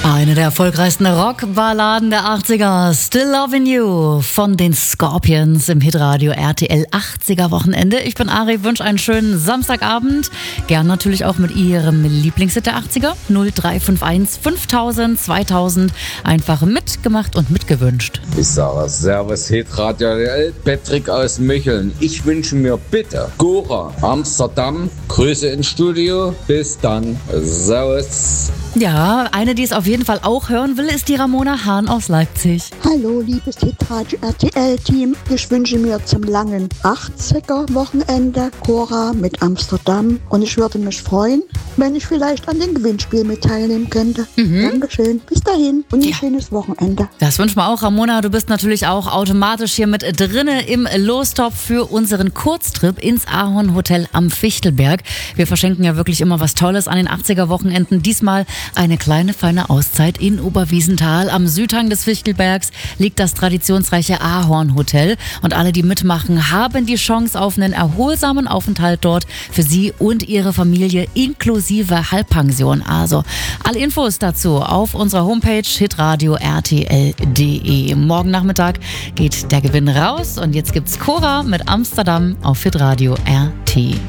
Eine der erfolgreichsten Rockballaden der 80er, Still Lovin' You von den Scorpions im Hitradio RTL 80er Wochenende. Ich bin Ari, wünsche einen schönen Samstagabend. Gern natürlich auch mit Ihrem Lieblingshit der 80er. 0351 5000 2000. Einfach mitgemacht und mitgewünscht. Ich sage Servus Hitradio RTL, Patrick aus Micheln. Ich wünsche mir bitte Gora, Amsterdam. Grüße ins Studio. Bis dann. Servus. Ja, eine, die es auf jeden Fall auch hören will, ist die Ramona Hahn aus Leipzig. Hallo, liebes Hitradio RTL-Team. Ich wünsche mir zum langen 80er-Wochenende Cora mit Amsterdam. Und ich würde mich freuen, wenn ich vielleicht an dem Gewinnspiel mit teilnehmen könnte. Dankeschön. Bis dahin und ein schönes Wochenende. Das wünschen wir auch, Ramona. Du bist natürlich auch automatisch hier mit drinne im Lostopf für unseren Kurztrip ins Ahornhotel am Fichtelberg. Wir verschenken ja wirklich immer was Tolles an den 80er-Wochenenden. Diesmal eine kleine, feine Auszeit in Oberwiesenthal. Am Südhang des Fichtelbergs liegt das traditionsreiche Ahornhotel. Und alle, die mitmachen, haben die Chance auf einen erholsamen Aufenthalt dort für Sie und Ihre Familie inklusive Halbpension. Also alle Infos dazu auf unserer Homepage hitradio rtl.de. Morgen Nachmittag geht der Gewinn raus und jetzt gibt's Cora mit Amsterdam auf Hitradio RT.